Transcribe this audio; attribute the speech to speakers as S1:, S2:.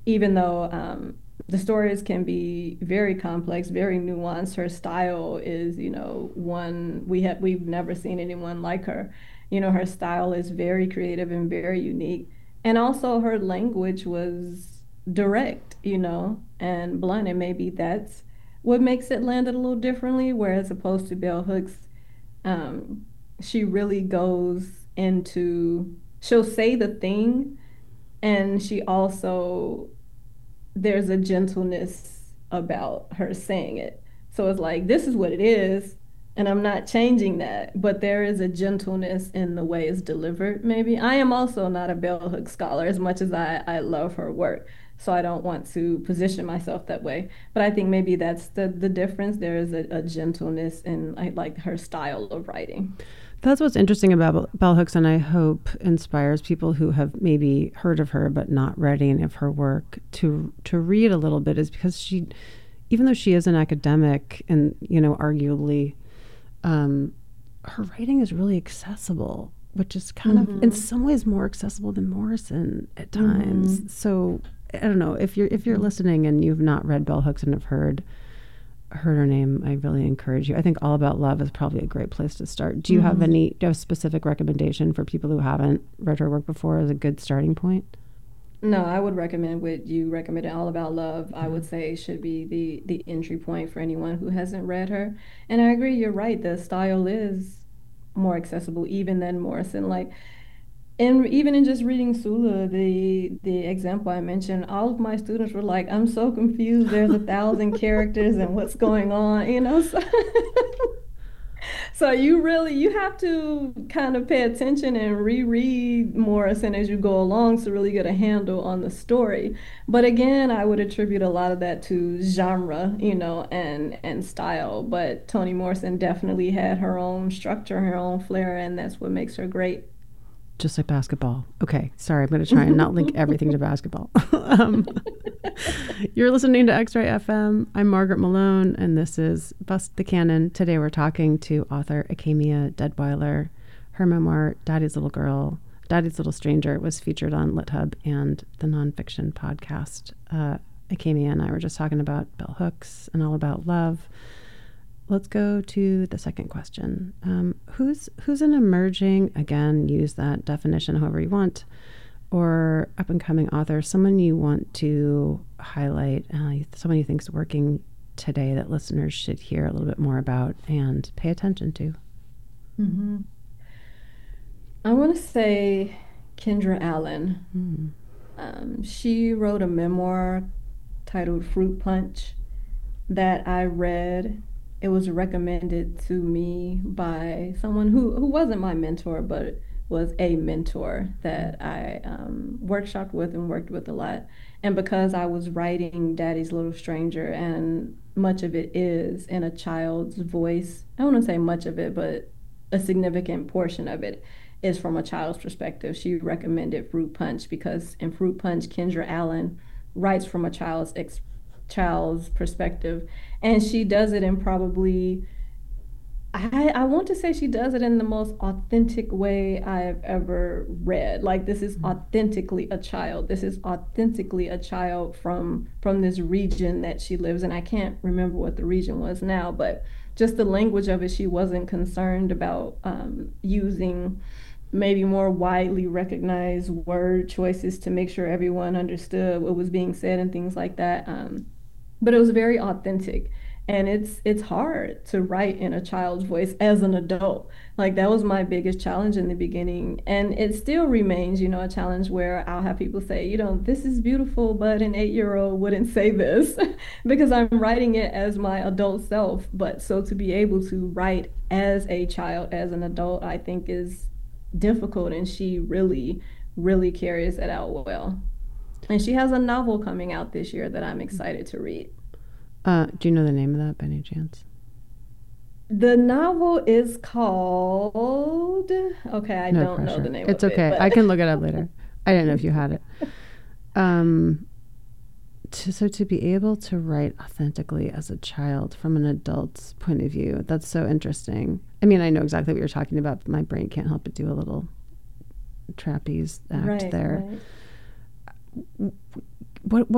S1: even though the stories can be very complex, very nuanced, her style is, one we've never seen anyone like her. Her style is very creative and very unique. And also her language was direct, and blunt. And maybe that's what makes it landed a little differently, whereas opposed to Bell Hooks, um, she really goes into, she'll say the thing, and she also, there's a gentleness about her saying it. So it's like, this is what it is, and I'm not changing that. But there is a gentleness in the way it's delivered, maybe. I am also not a bell hook scholar as much as I love her work. So I don't want to position myself that way. But I think maybe that's the difference. There is a gentleness in like her style of writing.
S2: That's what's interesting about Bell Hooks, and I hope inspires people who have maybe heard of her but not read any of her work to read a little bit, is because she, even though she is an academic and, arguably, her writing is really accessible, which is kind of in some ways more accessible than Morrison at times. So I don't know, if you're listening and you've not read Bell Hooks and have heard her name, I really encourage you. I think All About Love is probably a great place to start. Do you have a specific recommendation for people who haven't read her work before as a good starting point?
S1: No, I would recommend what you recommended, All About Love. I would say should be the entry point for anyone who hasn't read her. And I agree, you're right. The style is more accessible even than Morrison. Like, and even in just reading Sula, the example I mentioned, all of my students were like, "I'm so confused. There's 1,000 characters, and what's going on?" So, so you have to kind of pay attention and reread Morrison as you go along to really get a handle on the story. But again, I would attribute a lot of that to genre, and style. But Toni Morrison definitely had her own structure, her own flair, and that's what makes her great.
S2: Just like basketball. Okay, sorry, I'm going to try and not link everything to basketball. You're listening to X-Ray FM. I'm Margaret Malone, and this is Bust the Canon. Today we're talking to author Akemia Deadwyler. Her memoir, Daddy's Little Girl, Daddy's Little Stranger, was featured on LitHub and the Nonfiction podcast. Akemia and I were just talking about Bell Hooks and All About Love. Let's go to the second question. Who's an emerging, again, use that definition however you want, or up-and-coming author, someone you want to highlight, someone you think is working today that listeners should hear a little bit more about and pay attention to?
S1: Mm-hmm. I want to say Kendra Allen. She wrote a memoir titled Fruit Punch that I read. It was recommended to me by someone who wasn't my mentor, but was a mentor that I workshopped with and worked with a lot. And because I was writing Daddy's Little Stranger, and much of it is in a child's voice, I don't want to say much of it, but a significant portion of it is from a child's perspective. She recommended Fruit Punch because in Fruit Punch, Kendra Allen writes from a child's perspective, and she does it in probably, I want to say she does it in the most authentic way I've ever read. Like, this is authentically a child. This is authentically a child from this region that she lives in. I can't remember what the region was now, but just the language of it, she wasn't concerned about using maybe more widely recognized word choices to make sure everyone understood what was being said and things like that. But it was very authentic. And it's hard to write in a child's voice as an adult. Like, that was my biggest challenge in the beginning. And it still remains, a challenge where I'll have people say, this is beautiful, but an 8-year-old wouldn't say this because I'm writing it as my adult self. But so to be able to write as a child, as an adult, I think is difficult. And she really, really carries it out well. And she has a novel coming out this year that I'm excited to read.
S2: Do you know the name of that by any chance?
S1: The novel is called, okay, I
S2: No
S1: don't know
S2: pressure.
S1: the name
S2: It's
S1: of
S2: okay.
S1: it,
S2: I
S1: but
S2: can look it up later. I didn't know if you had it. So to be able to write authentically as a child from an adult's point of view, that's so interesting. I mean, I know exactly what you're talking about, but my brain can't help but do a little trapeze act
S1: right,
S2: there.
S1: right.
S2: What